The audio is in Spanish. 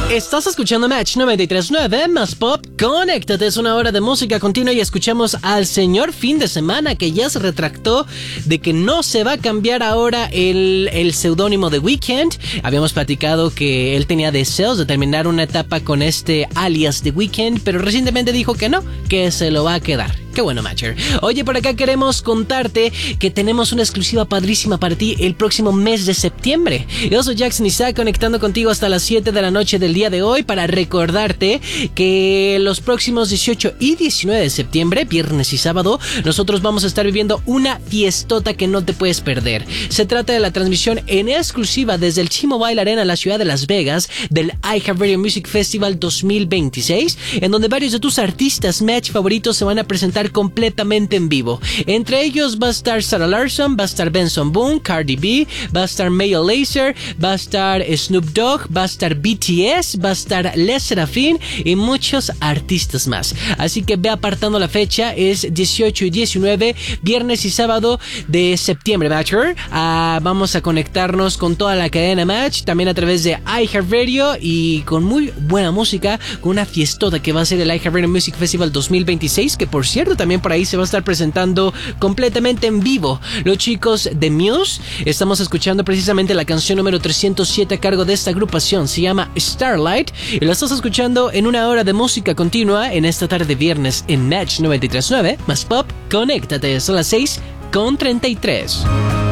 Estás escuchando Match 93.9 más Pop. Conéctate, es una hora de música continua y escuchamos al señor Fin de Semana, que ya se retractó de que no se va a cambiar ahora el seudónimo de Weeknd. Habíamos platicado que él tenía deseos de terminar una etapa con este alias de Weeknd, pero recientemente dijo que no, que se lo va a quedar. Qué bueno, Matcher. Oye, por acá queremos contarte que tenemos una exclusiva padrísima para ti el próximo mes de septiembre. Yo soy Jackson Isaac, conectando contigo hasta las 7 de la noche del día de hoy para recordarte que los próximos 18 y 19 de septiembre, viernes y sábado, nosotros vamos a estar viviendo una fiestota que no te puedes perder. Se trata de la transmisión en exclusiva desde el T-Mobile Arena, la ciudad de Las Vegas, del iHeartRadio Music Festival 2026, en donde varios de tus artistas Match favoritos se van a presentar completamente en vivo. Entre ellos va a estar Sarah Larson, va a estar Benson Boone, Cardi B, va a estar Mayo Lazer, va a estar Snoop Dogg, va a estar BTS, va a estar Les Serafin y muchos artistas más. Así que ve apartando la fecha, es 18 y 19, viernes y sábado de septiembre, Matcher. Vamos a conectarnos con toda la cadena Match, también a través de iHeartRadio y con muy buena música, con una fiestota que va a ser el iHeartRadio Music Festival 2026, que por cierto también por ahí se va a estar presentando completamente en vivo. Los chicos de Muse, estamos escuchando precisamente la canción número 307 a cargo de esta agrupación, se llama Starlight, y lo estás escuchando en una hora de música continua en esta tarde de viernes en Match 93.9 más Pop. Conéctate, son las 6:33.